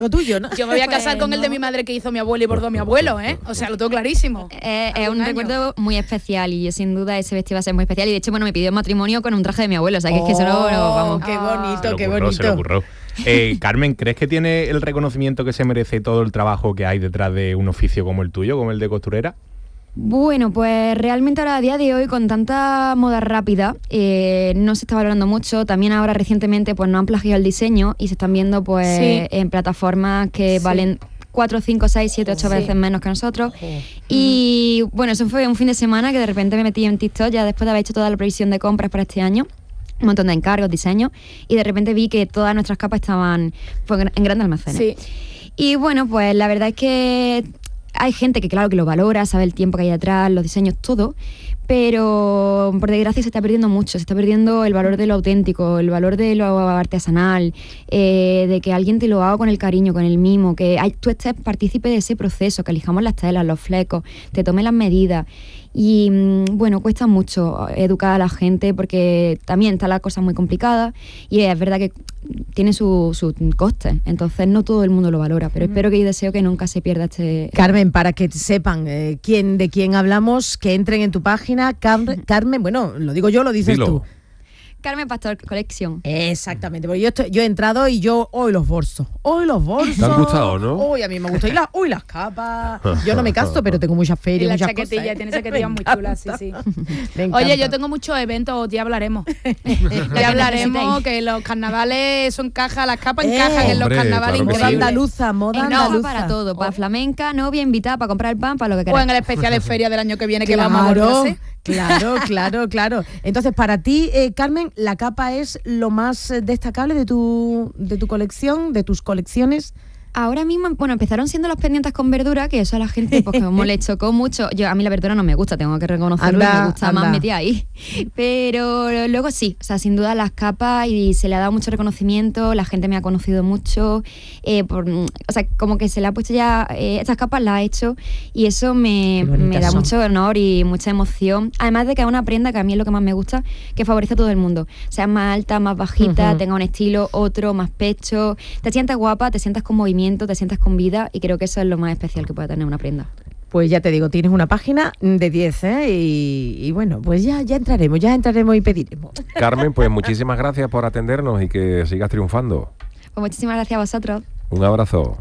Lo tuyo, ¿no? Yo me voy a casar con el de mi madre que hizo mi abuelo y bordó mi abuelo, ¿eh? O sea, lo tengo clarísimo. Es un recuerdo muy especial y yo sin duda ese vestido va a ser muy especial. Y de hecho, bueno, me pidió matrimonio con un traje de mi abuelo, o sea que es que eso no, vamos. Qué bonito, qué Se bonito. le ocurrió. Carmen, ¿crees que tiene el reconocimiento que se merece todo el trabajo que hay detrás de un oficio como el tuyo, como el de costurera? Bueno, pues realmente ahora a día de hoy con tanta moda rápida no se está valorando mucho. También ahora recientemente pues no han plagiado el diseño y se están viendo pues en plataformas que valen 4, 5, 6, 7, 8 veces menos que nosotros. Y bueno, eso fue un fin de semana que de repente me metí en TikTok ya después de haber hecho toda la previsión de compras para este año. Un montón de encargos, diseños, y de repente vi que todas nuestras capas estaban pues, en grandes almacenes. Sí. Y bueno, pues la verdad es que hay gente que claro que lo valora, sabe el tiempo que hay detrás, los diseños, todo, pero por desgracia se está perdiendo mucho, se está perdiendo el valor de lo auténtico, el valor de lo artesanal, de que alguien te lo haga con el cariño, con el mimo, que tú estés partícipe de ese proceso, que elijamos las telas, los flecos, te tome las medidas. Y bueno, cuesta mucho educar a la gente porque también está la cosa muy complicada y es verdad que tiene su coste, entonces no todo el mundo lo valora, pero espero que y deseo que nunca se pierda Carmen, para que sepan de quién hablamos, que entren en tu página, Carmen, bueno, lo digo yo, lo dices tú. Carmen Pastor Collection. Exactamente, porque yo he entrado y hoy los bolsos. ¿Te han gustado, no? Hoy a mí me gustó. Y las capas. Yo no me caso, pero tengo muchas ferias, Y la muchas chaquetilla, cosas, tiene chaquetillas muy chulas, sí. Me encanta. Oye, yo tengo muchos eventos, ya hablaremos. Ya hablaremos que los carnavales, eso encaja, las capas encajan en los carnavales claro que increíbles. sí. Moda No, andaluza. para todo, para flamenca, novia, invitada, para comprar el pan, para lo que queráis. O en el especial de feria del año que viene que vamos a volver. Claro. Entonces, para ti, Carmen, la capa es lo más destacable de tu colección, de tus colecciones. Ahora mismo, bueno, empezaron siendo los pendientes con verdura, que eso a la gente pues como le chocó mucho. A mí la verdura no me gusta, tengo que reconocerlo, me gusta más metida ahí. Pero luego sí, o sea, sin duda las capas y se le ha dado mucho reconocimiento, la gente me ha conocido mucho, o sea, como que se le ha puesto ya, estas capas las ha hecho y eso me da mucho honor y mucha emoción. Además de que es una prenda que a mí es lo que más me gusta, que favorece a todo el mundo. O sea, más alta, más bajita, tenga un estilo, otro, más pecho, te sientas guapa, te sientas con movimiento, te sientas con vida y creo que eso es lo más especial que puede tener una prenda. Pues ya te digo, tienes una página de 10, y bueno, pues ya entraremos y pediremos. Carmen, pues muchísimas gracias por atendernos y que sigas triunfando. Pues muchísimas gracias a vosotros. Un abrazo.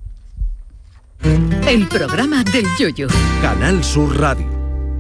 El programa del Yoyo. Canal Sur Radio.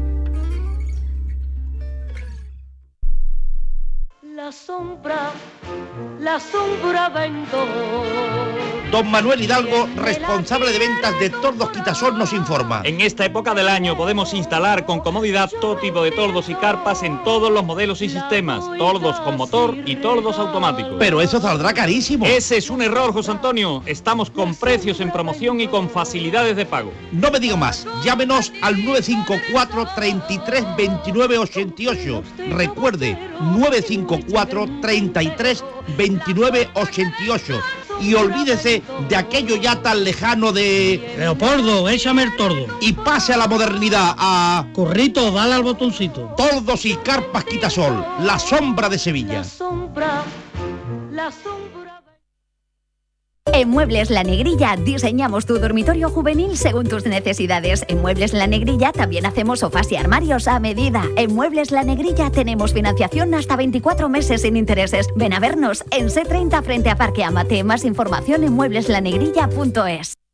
La sombra vendo. Don Manuel Hidalgo, responsable de ventas de Tordos Quitasol, nos informa. En esta época del año podemos instalar con comodidad todo tipo de tordos y carpas en todos los modelos y sistemas, tordos con motor y tordos automáticos. Pero eso saldrá carísimo. Ese es un error, José Antonio. Estamos con precios en promoción y con facilidades de pago. No me diga más, llámenos al 954 33 29 88. Recuerde, 954 33 29 88. Y olvídese de aquello ya tan lejano de... Leopoldo, échame el tordo. Y pase a la modernidad, a... Corrito, dale al botoncito. Tordos y carpas Quitasol, la sombra de Sevilla. La sombra. En Muebles La Negrilla diseñamos tu dormitorio juvenil según tus necesidades. En Muebles La Negrilla también hacemos sofás y armarios a medida. En Muebles La Negrilla tenemos financiación hasta 24 meses sin intereses. Ven a vernos en C30 frente a Parque Amate. Más información en muebleslanegrilla.es.